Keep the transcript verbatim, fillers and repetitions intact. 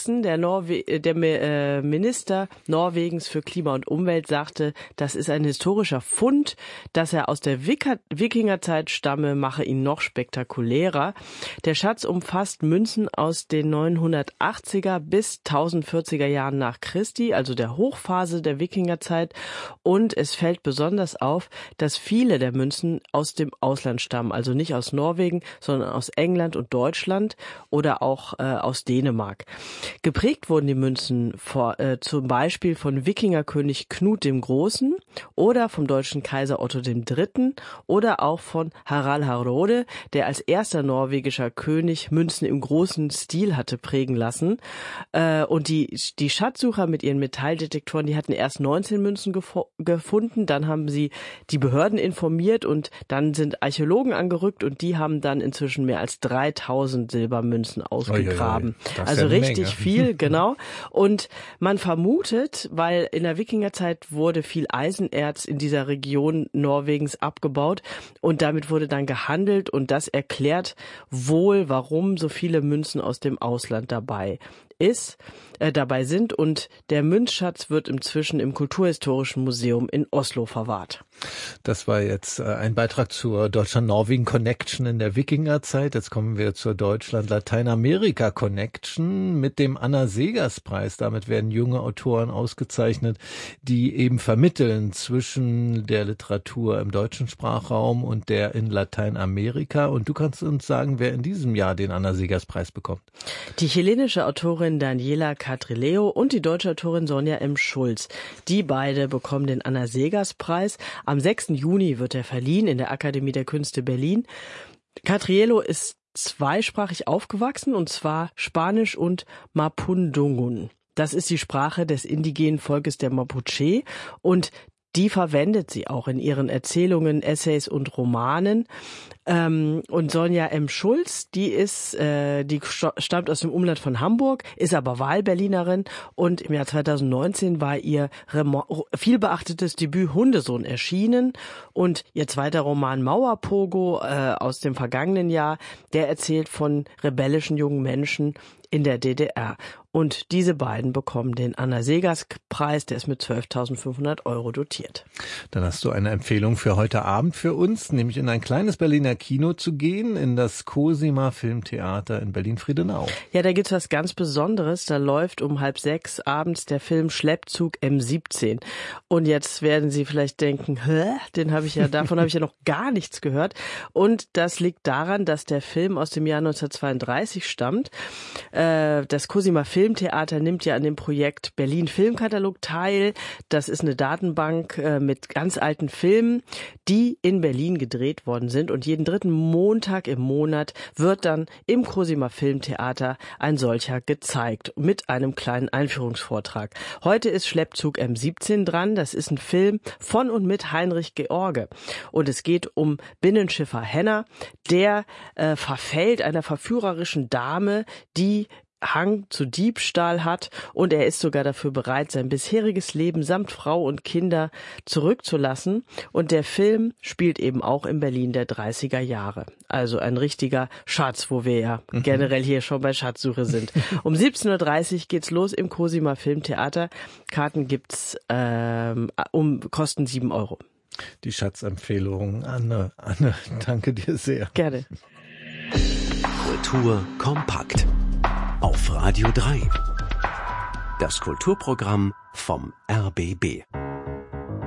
Henriksen, der, Norwe- der äh, Minister Norwegens für Klima und Umwelt, sagte, das ist ein historischer Fund, dass er aus der Wik- Wikingerzeit stamme, mache ihn noch spektakulärer. Der Schatz umfasst Münzen aus den neunhundertachtziger bis tausendvierziger Jahren nach Christi, also der Hochphase der Wikingerzeit. Und es fällt besonders auf, dass viele der Münzen aus dem Ausland stammen, also nicht aus Norwegen, sondern aus England und Deutschland oder auch äh, aus Dänemark. Geprägt wurden die Münzen vor, äh, zum Beispiel von Wikingerkönig Knut dem Großen oder vom deutschen Kaiser Otto dem Dritten oder auch von Harald Hårderåde, der als erster norwegischer König Münzen im großen Stil hatte prägen lassen. Äh, und die, die Schatzsucher mit ihren Metalldetektoren, die hatten erst neunzehn Münzen gefo- gefunden, dann haben sie die Behörden informiert und dann sind Archäologen angerückt und die haben dann inzwischen mehr als dreitausend Silbermünzen ausgegraben. Oi, oi, oi. Also ja richtig Menge. viel, genau. Und man vermutet, weil in der Wikingerzeit wurde viel Eisenerz in dieser Region Norwegens abgebaut und damit wurde dann gehandelt und das erklärt wohl, warum so viele Münzen aus dem Ausland dabei ist, äh, dabei sind und der Münzschatz wird inzwischen im Kulturhistorischen Museum in Oslo verwahrt. Das war jetzt äh, ein Beitrag zur Deutschland-Norwegen-Connection in der Wikingerzeit. Jetzt kommen wir zur Deutschland-Lateinamerika-Connection mit dem Anna-Seghers-Preis. Damit werden junge Autoren ausgezeichnet, die eben vermitteln zwischen der Literatur im deutschen Sprachraum und der in Lateinamerika. Und du kannst uns sagen, wer in diesem Jahr den Anna-Seghers-Preis bekommt. Die chilenische Autorin Daniela Catrileo und die deutsche Autorin Sonja M. Schulz. Die beide bekommen den Anna-Seghers-Preis. Am sechsten Juni wird er verliehen in der Akademie der Künste Berlin. Catrileo ist zweisprachig aufgewachsen, und zwar Spanisch und Mapudungun. Das ist die Sprache des indigenen Volkes der Mapuche und die verwendet sie auch in ihren Erzählungen, Essays und Romanen. Ähm, und Sonja M. Schulz, die ist, äh, die stammt aus dem Umland von Hamburg, ist aber Wahlberlinerin und im Jahr zweitausendneunzehn war ihr remo- vielbeachtetes Debüt Hundesohn erschienen und ihr zweiter Roman Mauerpogo äh, aus dem vergangenen Jahr, der erzählt von rebellischen jungen Menschen in der D D R. Und diese beiden bekommen den Anna-Seghers-Preis, der ist mit zwölftausendfünfhundert Euro dotiert. Dann hast du eine Empfehlung für heute Abend für uns, nämlich in ein kleines Berliner Kino zu gehen, in das Cosima Filmtheater in Berlin-Friedenau. Ja, da gibt's was ganz Besonderes. Da läuft um halb sechs abends der Film Schleppzug M siebzehn. Und jetzt werden Sie vielleicht denken, hä? Den habe ich ja, davon habe ich ja noch gar nichts gehört. Und das liegt daran, dass der Film aus dem Jahr neunzehnhundertzweiunddreißig stammt. Äh, das Cosima Filmtheater nimmt ja an dem Projekt Berlin Filmkatalog teil. Das ist eine Datenbank äh, mit ganz alten Filmen, die in Berlin gedreht worden sind. Und jeden dritten Montag im Monat wird dann im Cosima Filmtheater ein solcher gezeigt mit einem kleinen Einführungsvortrag. Heute ist Schleppzug M siebzehn dran. Das ist ein Film von und mit Heinrich George. Und es geht um Binnenschiffer Henner, der äh, verfällt einer verführerischen Dame, die Hang zu Diebstahl hat und er ist sogar dafür bereit, sein bisheriges Leben samt Frau und Kinder zurückzulassen. Und der Film spielt eben auch in Berlin der dreißiger Jahre. Also ein richtiger Schatz, wo wir ja mhm. generell hier schon bei Schatzsuche sind. Um siebzehn Uhr dreißig geht's los im Cosima Filmtheater. Karten gibt's ähm, um kosten sieben Euro. Die Schatzempfehlung, Anne. Anne, danke dir sehr. Gerne. Kultur kompakt. Auf Radio drei. Das Kulturprogramm vom R B B.